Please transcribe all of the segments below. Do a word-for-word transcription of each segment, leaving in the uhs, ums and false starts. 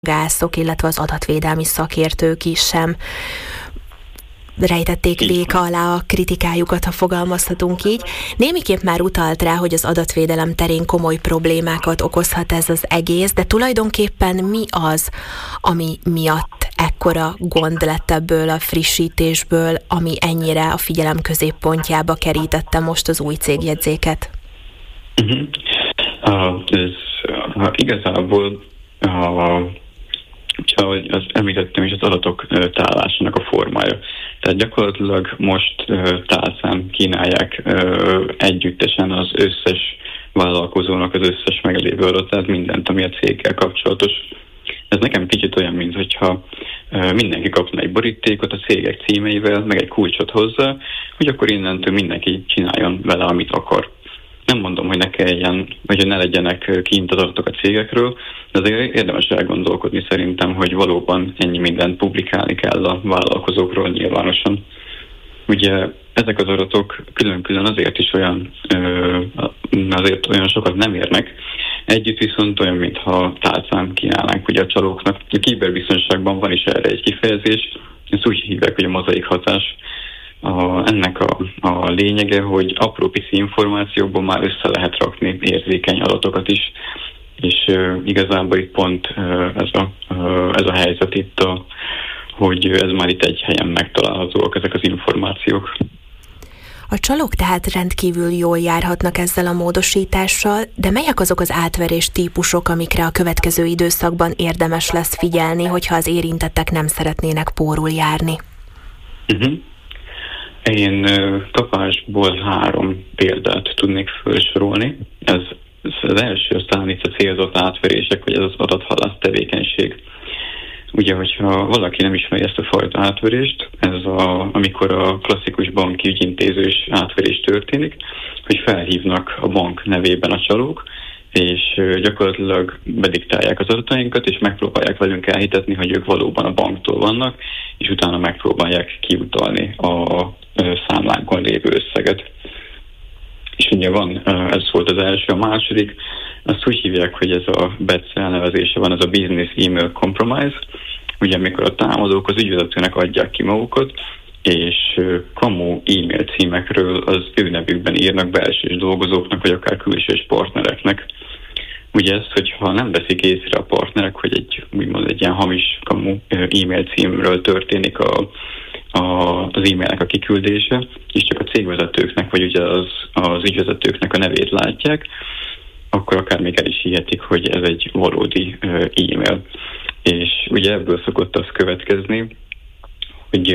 jogászok, illetve az adatvédelmi szakértők is sem rejtették véka alá a kritikájukat, ha fogalmazhatunk így. Némiképp már utalt rá, hogy az adatvédelem terén komoly problémákat okozhat ez az egész, de tulajdonképpen mi az, ami miatt ekkora gond lett ebből a frissítésből, ami ennyire a figyelem középpontjába kerítette most az új cégjegyzéket? Uh-huh. Uh, ez uh, igazából uh, ahogy azt említettem is, az adatok uh, tálásának a formája. Tehát gyakorlatilag most uh, tálcán kínálják uh, együttesen az összes vállalkozónak az összes meglévő adatát, mindent, ami a céggel kapcsolatos. Ez nekem kicsit olyan, mintha uh, mindenki kapna egy borítékot a cégek címeivel, meg egy kulcsot hozzá, hogy akkor innentől mindenki csináljon vele, amit akar. Nem mondom, hogy ne kelljen, vagy hogy ne legyenek kint az adatok a cégekről, de azért érdemes elgondolkodni szerintem, hogy valóban ennyi mindent publikálni kell a vállalkozókról nyilvánosan. Ugye ezek az adatok külön-külön azért is olyan, azért olyan sokat nem érnek, együtt viszont olyan, mintha tálcán kínálnánk ugye a csalóknak. A kiberbiztonságban van is erre egy kifejezés, ezt úgy hívják, hogy a mozaik hatás. A, ennek a, a lényege, hogy apró pici információkból már össze lehet rakni érzékeny adatokat is, és uh, igazából itt pont uh, ez, a, uh, ez a helyzet itt, a, hogy ez már itt egy helyen megtalálhatóak ezek az információk. A csalók tehát rendkívül jól járhatnak ezzel a módosítással, de melyek azok az átverés típusok, amikre a következő időszakban érdemes lesz figyelni, hogyha az érintettek nem szeretnének pórul járni? Uh-huh. Én kapásból három példát tudnék felsorolni. Ez, ez az első, aztán itt a célzott átverések, vagy ez az adathalász tevékenység. Ugye, hogyha valaki nem ismeri ezt a fajta átverést, ez a, amikor a klasszikus banki ügyintézős átverés történik, hogy felhívnak a bank nevében a csalók, és gyakorlatilag bediktálják az adatainkat, és megpróbálják velünk elhitetni, hogy ők valóban a banktól vannak, és utána megpróbálják kiutalni a számlánkon lévő összeget. És ugye van, ez volt az első, a második, azt úgy hívják, hogy ez a bé e cé elnevezése van, ez a Business Email Compromise, ugye amikor a támadók az ügyvezetőnek adják ki magukat, és kamu e-mail címekről az ő nevükben írnak belsős dolgozóknak, vagy akár külsős partnereknek. Ugye ez, hogyha nem veszik észre a partnerek, hogy egy, úgymond egy ilyen hamis kamu e-mail címről történik a, a, az e-mailnek a kiküldése, és csak a cégvezetőknek, vagy ugye az, az ügyvezetőknek a nevét látják, akkor akár még el is hihetik, hogy ez egy valódi e-mail. És ugye ebből szokott az következni, hogy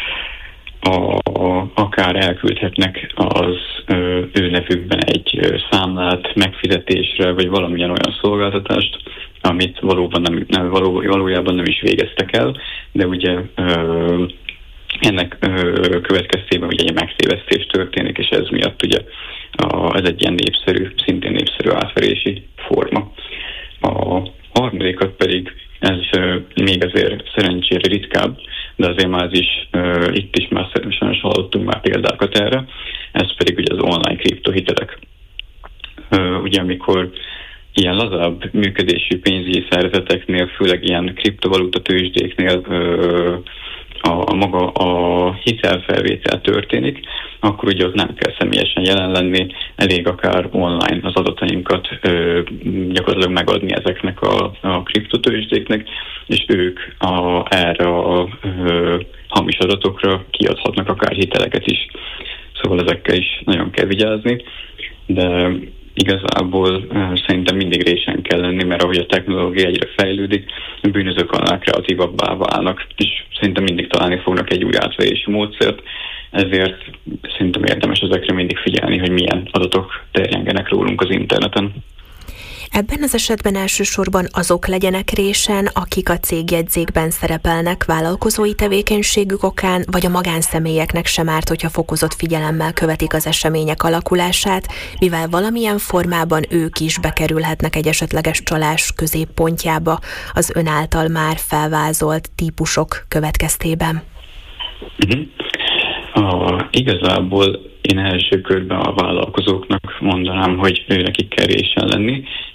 a, a, akár elküldhetnek az ö, ő nevükben egy ö, számlát megfizetésre, vagy valamilyen olyan szolgáltatást, amit valóban nem, nem, való, valójában nem is végeztek el, de ugye ö, ennek ö, következtében ugye egy megtévesztés történik, és ez miatt ugye a, ez egy ilyen népszerű, szintén népszerű átverési forma. A harmadikat pedig ez uh, még azért szerencsére ritkább, de azért már ez is, uh, itt is már sajnos hallottunk már példákat erre, ez pedig ugye az online kriptohitelek. Uh, ugye amikor ilyen lazább működésű pénzügyi szervezeteknél, főleg ilyen kriptovaluta tőzsdéknél uh, a, a maga a hitelfelvétel történik, akkor ugye ott nem kell személyesen jelen lenni, elég akár online az adatainkat ö, gyakorlatilag megadni ezeknek a, a kriptotőzsdéknek, és ők a, erre a ö, hamis adatokra kiadhatnak akár hiteleket is. Szóval ezekkel is nagyon kell vigyázni, de igazából uh, szerintem mindig résen kell lenni, mert ahogy a technológia egyre fejlődik, a bűnözők annál kreatívabbá válnak, és szerintem mindig találni fognak egy új átverési módszert, ezért szerintem érdemes ezekre mindig figyelni, hogy milyen adatok terjengenek rólunk az interneten. Ebben az esetben elsősorban azok legyenek résen, akik a cégjegyzékben szerepelnek vállalkozói tevékenységük okán, vagy a magánszemélyeknek sem árt, hogyha fokozott figyelemmel követik az események alakulását, mivel valamilyen formában ők is bekerülhetnek egy esetleges csalás középpontjába az ön által már felvázolt típusok következtében. Uh-huh. A, igazából én első körben a vállalkozóknak mondanám, hogy nekik kell résen lenni,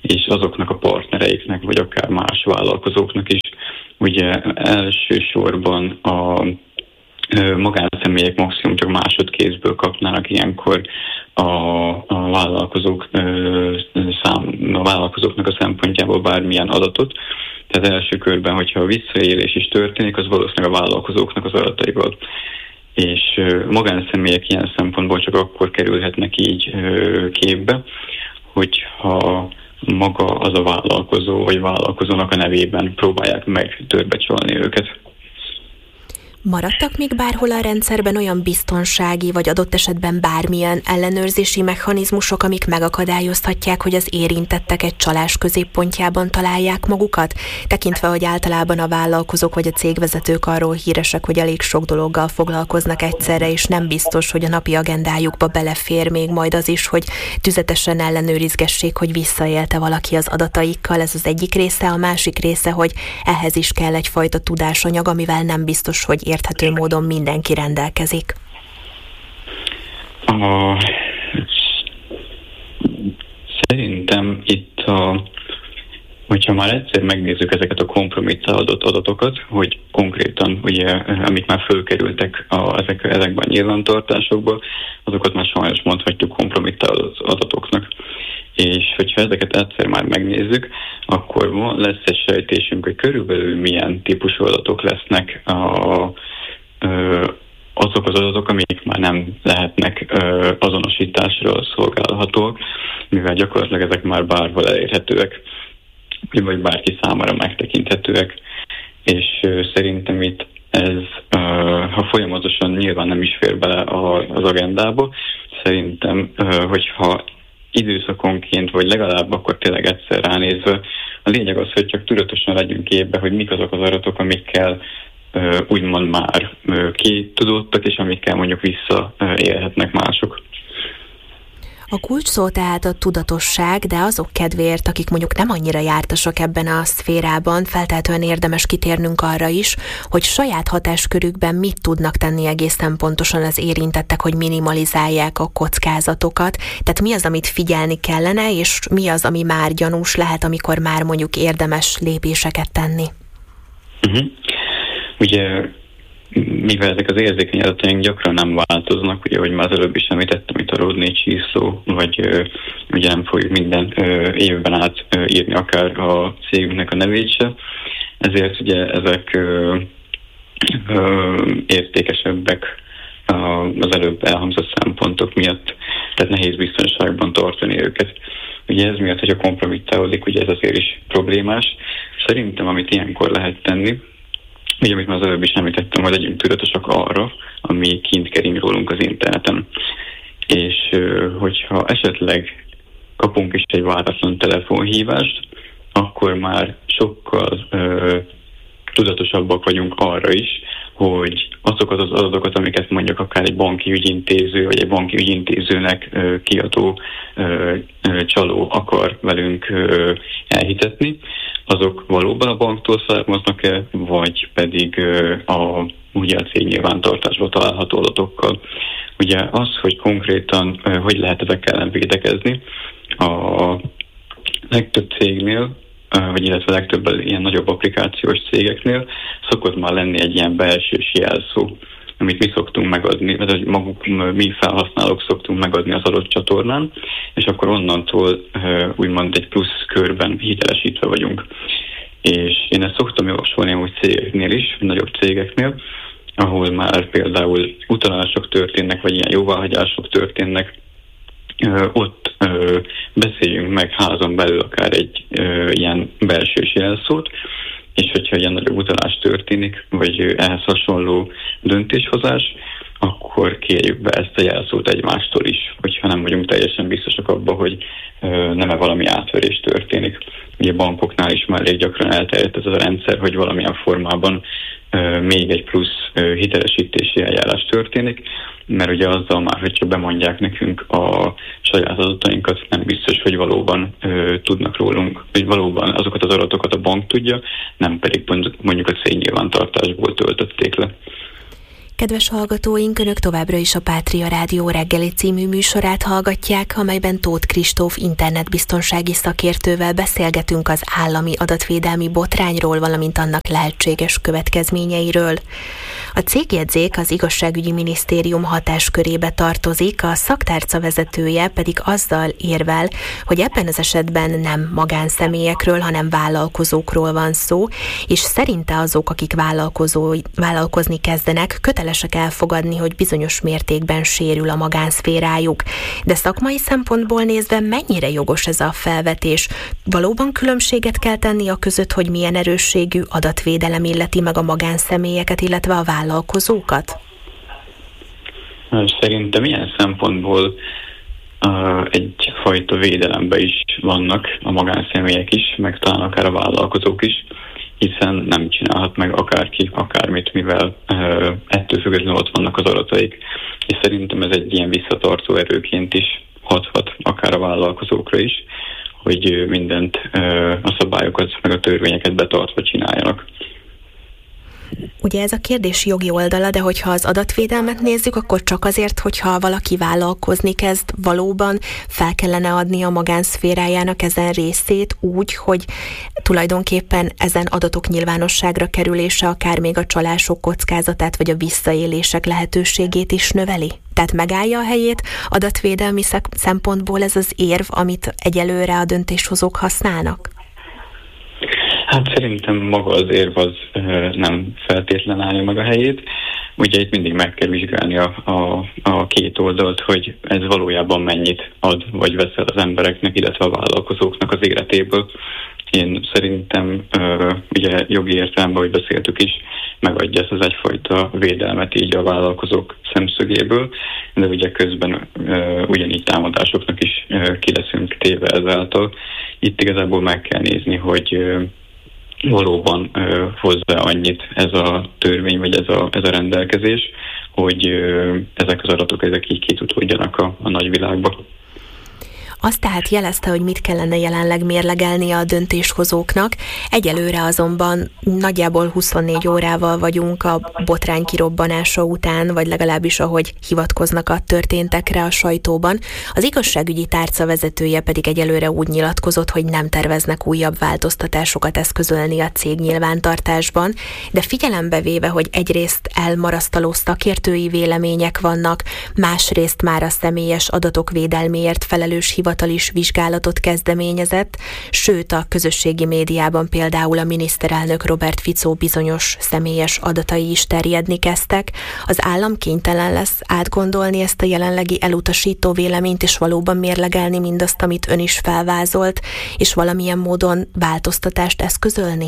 és azoknak a partnereiknek, vagy akár más vállalkozóknak is. Ugye elsősorban a magánszemélyek maximum csak másodkézből kapnának ilyenkor a, a vállalkozók szám, a vállalkozóknak a szempontjából bármilyen adatot. Tehát első körben, hogyha a visszaélés is történik, az valószínűleg a vállalkozóknak az adataival. És magánszemélyek ilyen szempontból csak akkor kerülhetnek így képbe, hogyha maga az a vállalkozó, vagy vállalkozónak a nevében próbálják meg törbecsalni őket. Maradtak még bárhol a rendszerben olyan biztonsági, vagy adott esetben bármilyen ellenőrzési mechanizmusok, amik megakadályozhatják, hogy az érintettek egy csalás középpontjában találják magukat? Tekintve, hogy általában a vállalkozók vagy a cégvezetők arról híresek, hogy elég sok dologgal foglalkoznak egyszerre, és nem biztos, hogy a napi agendájukba belefér még majd az is, hogy tüzetesen ellenőrizgessék, hogy visszaélte valaki az adataikkal. Ez az egyik része, a másik része, hogy ehhez is kell egyfajta tudásanyag, amivel nem biztos, hogy érthető módon mindenki rendelkezik. A, szerintem itt, a, hogyha már egyszer megnézzük ezeket a kompromittálódott adatokat, hogy konkrétan, ugye, amik már fölkerültek a, ezek, ezekben a nyilvántartásokba, azokat már sajnos mondhatjuk kompromittálódott adatoknak. És hogyha ezeket egyszer már megnézzük, akkor lesz egy sejtésünk, hogy körülbelül milyen típusú adatok lesznek a, azok az adatok, amik már nem lehetnek azonosításra szolgálhatók, mivel gyakorlatilag ezek már bárhol elérhetőek, vagy bárki számára megtekinthetőek. És szerintem itt ez, ha folyamatosan nyilván nem is fér bele az agendába, szerintem, hogyha időszakonként, vagy legalább akkor tényleg egyszer ránézve, a lényeg az, hogy csak tudatosan legyünk képbe, hogy mik azok az adatok, amikkel uh, úgymond már uh, kitudottak, és amikkel mondjuk visszaélhetnek mások. A kulcs szó tehát a tudatosság, de azok kedvéért, akik mondjuk nem annyira jártasak ebben a szférában, feltétlenül érdemes kitérnünk arra is, hogy saját hatáskörükben mit tudnak tenni egészen pontosan az érintettek, hogy minimalizálják a kockázatokat. Tehát mi az, amit figyelni kellene, és mi az, ami már gyanús lehet, amikor már mondjuk érdemes lépéseket tenni? Uh-huh. Ugye mivel ezek az érzékeny adataink gyakran nem változnak, ugye, hogy már az előbb is említettem, itt a Rodney csíszló, vagy ö, ugye nem fogjuk minden ö, évben át ö, írni akár a cégünknek a nevét se, ezért ugye ezek ö, ö, értékesebbek az előbb elhangzott szempontok miatt, tehát nehéz biztonságban tartani őket. Ugye ez miatt, hogyha kompromittálódik, ugye ez azért is problémás. Szerintem, amit ilyenkor lehet tenni, ugye, amit már az előbb is említettem, hogy legyünk tudatosak arra, ami kint kering rólunk az interneten. És hogyha esetleg kapunk is egy váratlan telefonhívást, akkor már sokkal ö, tudatosabbak vagyunk arra is, hogy azokat az adatokat, amiket mondjuk akár egy banki ügyintéző, vagy egy banki ügyintézőnek ö, kiadó ö, ö, csaló akar velünk ö, elhitetni, azok valóban a banktól származnak-e, vagy pedig ö, a, ugye a cég nyilvántartásban található adatokkal. Ugye az, hogy konkrétan ö, hogy lehet ezekkel ellen védekezni, a legtöbb cégnél, vagy illetve legtöbb ilyen nagyobb applikációs cégeknél szokott már lenni egy ilyen belsős jelszó, amit mi szoktunk megadni, vagy maguk, mi felhasználók szoktunk megadni az adott csatornán, és akkor onnantól úgymond egy plusz körben hitelesítve vagyunk. És én ezt szoktam javasolni úgy cégeknél is, nagyobb cégeknél, ahol már például utalások történnek, vagy ilyen jóváhagyások történnek, Ö, ott ö, beszéljünk meg házon belül akár egy ö, ilyen belsős jelszót, és hogyha ilyen nagyobb utalás történik, vagy ö, ehhez hasonló döntéshozás, akkor kérjük be ezt a jelszót egymástól is, hogyha nem vagyunk teljesen biztosak abban, hogy ö, nem-e valami átverés történik. Ugye bankoknál is már elég gyakran elterjedt ez a rendszer, hogy valamilyen formában ö, még egy plusz ö, hitelesítési eljárás történik, mert ugye azzal már, hogyha bemondják nekünk a saját adatainkat, nem biztos, hogy valóban ö, tudnak rólunk, hogy valóban azokat az adatokat a bank tudja, nem pedig mondjuk a cég nyilvántartásból töltötték le. Kedves hallgatóink, Önök továbbra is a Pátria Rádió reggeli című műsorát hallgatják, amelyben Tóth Kristóf internetbiztonsági szakértővel beszélgetünk az állami adatvédelmi botrányról, valamint annak lehetséges következményeiről. A cégjegyzék az Igazságügyi Minisztérium hatáskörébe tartozik, a szaktárca vezetője pedig azzal érvel, hogy ebben az esetben nem magánszemélyekről, hanem vállalkozókról van szó, és szerinte azok, akik vállalkozó, vállalkozni kezdenek, kötelesek elfogadni, hogy bizonyos mértékben sérül a magánszférájuk. De szakmai szempontból nézve mennyire jogos ez a felvetés? Valóban különbséget kell tenni a között, hogy milyen erősségű adatvédelem illeti meg a magánszemélyeket, illetve a vállalkozókat? Szerintem ilyen szempontból uh, egyfajta védelemben is vannak a magánszemélyek is, meg talán akár a vállalkozók is, hiszen nem csinálhat meg akárki akármit, mivel uh, ettől függetlenül ott vannak az adataik. És szerintem ez egy ilyen visszatartó erőként is hathat akár a vállalkozókra is, hogy mindent uh, a szabályokat, meg a törvényeket betartva csináljanak. Ugye ez a kérdés jogi oldala, de hogyha az adatvédelmet nézzük, akkor csak azért, hogyha valaki vállalkozni kezd, valóban fel kellene adni a magánszférájának ezen részét úgy, hogy tulajdonképpen ezen adatok nyilvánosságra kerülése akár még a csalások kockázatát vagy a visszaélések lehetőségét is növeli? Tehát megállja a helyét adatvédelmi szempontból ez az érv, amit egyelőre a döntéshozók használnak? Hát szerintem maga az érv az ö, nem feltétlen állja meg a helyét. Ugye itt mindig meg kell vizsgálni a, a, a két oldalt, hogy ez valójában mennyit ad vagy veszel az embereknek, illetve a vállalkozóknak az életéből. Én szerintem ö, ugye jogi értelemben, hogy beszéltük is, megadja ezt az egyfajta védelmet így a vállalkozók szemszögéből, de ugye közben ö, ugyanígy támadásoknak is ö, ki leszünk téve ezáltal. Itt igazából meg kell nézni, hogy ö, valóban ö, hozzá annyit ez a törvény, vagy ez a, ez a rendelkezés, hogy ö, ezek az adatok ezek így kitutódjanak a, a nagyvilágba. Azt tehát jelezte, hogy mit kellene jelenleg mérlegelni a döntéshozóknak. Egyelőre azonban nagyjából huszonnégy órával vagyunk a botrány kirobbanása után, vagy legalábbis ahogy hivatkoznak a történtekre a sajtóban. Az igazságügyi tárca vezetője pedig egyelőre úgy nyilatkozott, hogy nem terveznek újabb változtatásokat eszközölni a cég nyilvántartásban, de figyelembe véve, hogy egyrészt elmarasztaló szakértői vélemények vannak, másrészt már a személyes adatok védelméért felelős hivatal is vizsgálatot kezdeményezett, sőt a közösségi médiában például a miniszterelnök Robert Fico bizonyos személyes adatai is terjedni kezdtek. Az állam kénytelen lesz átgondolni ezt a jelenlegi elutasító véleményt, és valóban mérlegelni mindazt, amit ön is felvázolt, és valamilyen módon változtatást eszközölni?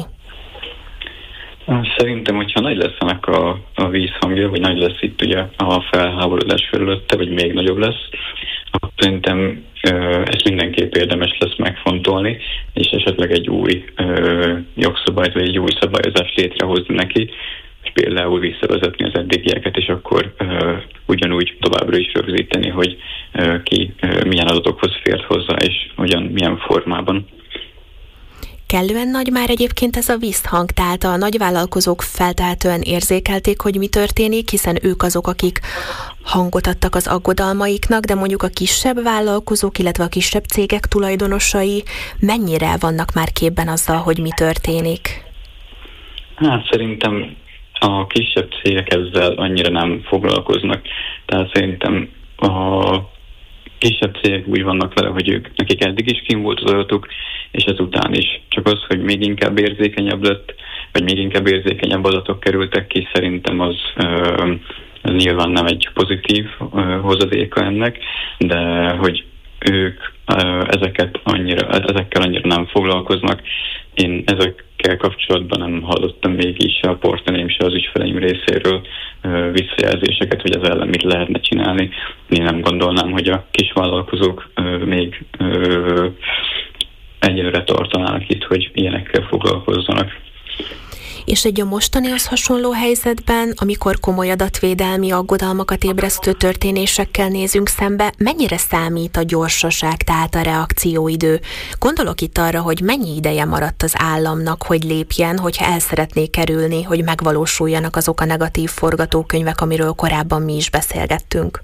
Szerintem, hogyha nagy lesz ennek a, a vízhangja, vagy nagy lesz itt ugye a felháborodás felülötte, vagy még nagyobb lesz, akkor szerintem ezt mindenképp érdemes lesz megfontolni, és esetleg egy új ö, jogszabályt, vagy egy új szabályozást létrehozni neki, és például visszavezetni az eddigieket, és akkor ö, ugyanúgy továbbra is rögzíteni, hogy ö, ki ö, milyen adatokhoz fért hozzá, és hogyan, milyen formában. Kellően nagy már egyébként ez a visszhang, tehát a nagyvállalkozók feltehetően érzékelték, hogy mi történik, hiszen ők azok, akik hangot adtak az aggodalmaiknak, de mondjuk a kisebb vállalkozók, illetve a kisebb cégek tulajdonosai mennyire vannak már képben azzal, hogy mi történik? Hát szerintem a kisebb cégek ezzel annyira nem foglalkoznak, tehát szerintem a kisebb cégek úgy vannak vele, hogy ők, nekik eddig is kim volt az adatuk, és ezután is. Csak az, hogy még inkább érzékenyebb lett, vagy még inkább érzékenyebb adatok kerültek ki, szerintem az, az nyilván nem egy pozitív hozadéka ennek, de hogy ők ezeket annyira, ezekkel annyira nem foglalkoznak. Én ezekkel kapcsolatban nem hallottam még is a partnereim, se az ügyfeleim részéről visszajelzéseket, hogy ez ellen mit lehetne csinálni. Én nem gondolnám, hogy a kisvállalkozók még egyelőre tartanának itt, hogy ilyenekkel foglalkozzanak. És egy a mostanihoz hasonló helyzetben, amikor komoly adatvédelmi aggodalmakat ébresztő történésekkel nézünk szembe, mennyire számít a gyorsaság, tehát a reakcióidő? Gondolok itt arra, hogy mennyi ideje maradt az államnak, hogy lépjen, hogyha el szeretné kerülni, hogy megvalósuljanak azok a negatív forgatókönyvek, amiről korábban mi is beszélgettünk.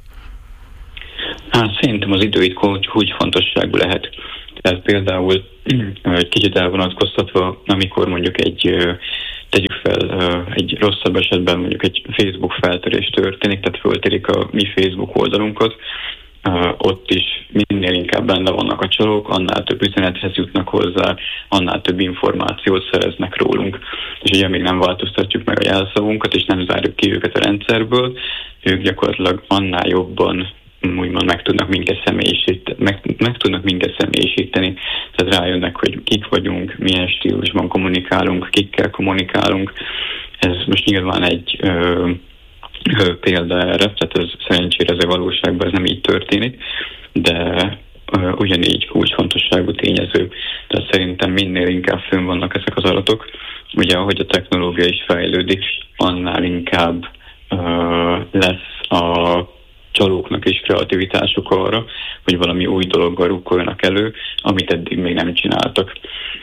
Hát szerintem az idő itt úgy fontosságú lehet. Tehát például egy kicsit elvonatkoztatva, amikor mondjuk egy, tegyük fel, egy rosszabb esetben mondjuk egy Facebook feltörés történik, tehát föltérik a mi Facebook oldalunkat, ott is minél inkább benne vannak a csalók, annál több üzenethez jutnak hozzá, annál több információt szereznek rólunk. És ugye még nem változtatjuk meg a jelszavunkat, és nem zárjuk ki őket a rendszerből, ők gyakorlatilag annál jobban úgymond meg tudnak minket személyisíteni, meg, meg tudnak minket személyisíteni, tehát rájönnek, hogy kik vagyunk, milyen stílusban kommunikálunk, kikkel kommunikálunk. Ez most nyilván egy ö, ö, példa erre, tehát ez szerencsére ez a valóságban ez nem így történik, de ö, ugyanígy kulcsfontosságú tényező. Tehát szerintem minél inkább fönn vannak ezek az adatok, ugye ahogy a technológia is fejlődik, annál inkább ö, lesz a csalóknak és kreativitásuk arra, hogy valami új dologgal rukkoljanak elő, amit eddig még nem csináltak.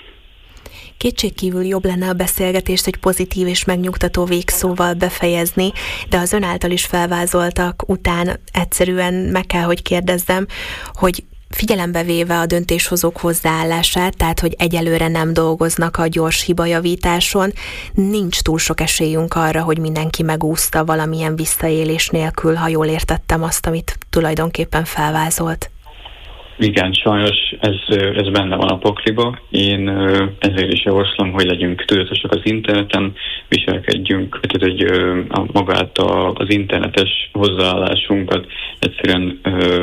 Kétségkívül jobb lenne a beszélgetést egy pozitív és megnyugtató végszóval befejezni, de az ön által is felvázoltak után egyszerűen meg kell, hogy kérdezzem, hogy figyelembe véve a döntéshozók hozzáállását, tehát hogy egyelőre nem dolgoznak a gyors hibajavításon, nincs túl sok esélyünk arra, hogy mindenki megúszta valamilyen visszaélés nélkül, ha jól értettem azt, amit tulajdonképpen felvázolt. Igen, sajnos ez, ez benne van a pakliba. Én ezért is javaslom, hogy legyünk tudatosak az interneten, viselkedjünk, tehát egy, a, magát a, az internetes hozzáállásunkat egyszerűen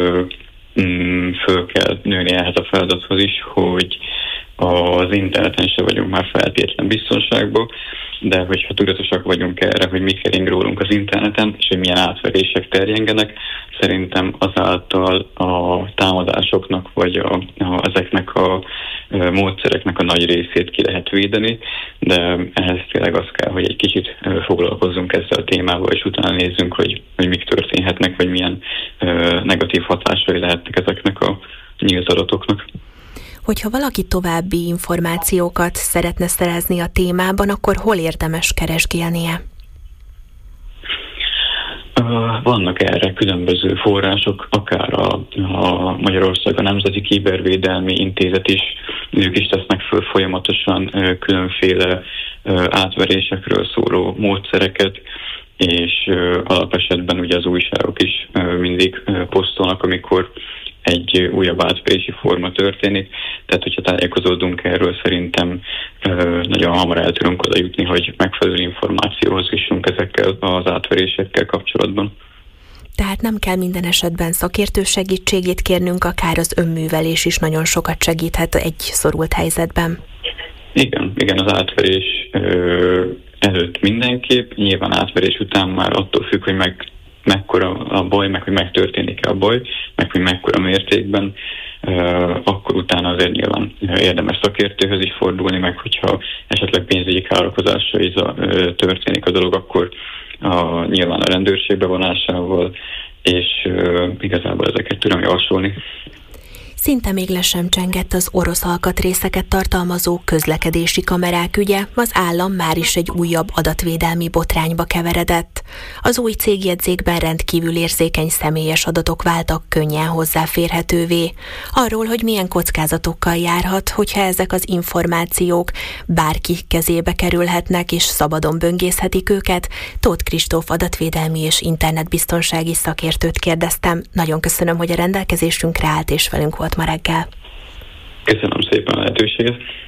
föl kell nőni ehhez a feladathoz is, hogy az interneten se vagyunk már feltétlen biztonságban, de hogyha tudatosak vagyunk erre, hogy mi kering rólunk az interneten, és hogy milyen átverések terjengenek, szerintem azáltal a támadásoknak, vagy a, a, ezeknek a módszereknek a nagy részét ki lehet védeni, de ehhez tényleg az kell, hogy egy kicsit foglalkozzunk ezzel a témával, és utána nézzünk, hogy, hogy mik történhetnek, vagy milyen uh, negatív hatásai lehetnek ezeknek a nyílt adatoknak. Hogyha valaki további információkat szeretne szerezni a témában, akkor hol érdemes keresgélnie? Vannak erre különböző források, akár a, a Magyarország a Nemzeti Kibervédelmi Intézet is, ők is tesznek föl folyamatosan különféle átverésekről szóló módszereket, és alapesetben ugye az újságok is mindig posztolnak, amikor egy újabb átverési forma történik. Tehát, hogyha tájékozódunk erről, szerintem ö, nagyon hamar el tudunk oda jutni, hogy megfelelő információhoz jussunk ezekkel az átverésekkel kapcsolatban. Tehát nem kell minden esetben szakértő segítségét kérnünk, akár az önművelés is nagyon sokat segíthet egy szorult helyzetben. Igen, igen, az átverés ö, előtt mindenképp, nyilván átverés után már attól függ, hogy meg mekkora a baj, meg hogy megtörténik-e a baj, meg hogy mekkora mértékben, uh, akkor utána azért nyilván érdemes szakértőhöz is fordulni, meg hogyha esetleg pénzügyi károkozásra is a, uh, történik a dolog, akkor a, nyilván a rendőrség bevonásával, és uh, igazából ezeket tudom javasolni. Szinte még le sem csengett az orosz alkatrészeket tartalmazó közlekedési kamerák ügye, az állam már is egy újabb adatvédelmi botrányba keveredett. Az új cégjegyzékben rendkívül érzékeny személyes adatok váltak könnyen hozzáférhetővé. Arról, hogy milyen kockázatokkal járhat, hogyha ezek az információk bárki kezébe kerülhetnek és szabadon böngészhetik őket, Tóth Kristóf adatvédelmi és internetbiztonsági szakértőt kérdeztem. Nagyon köszönöm, hogy a rendelkezésünkre állt és velünk volt ma reggel. Köszönöm szépen a lehetőséget.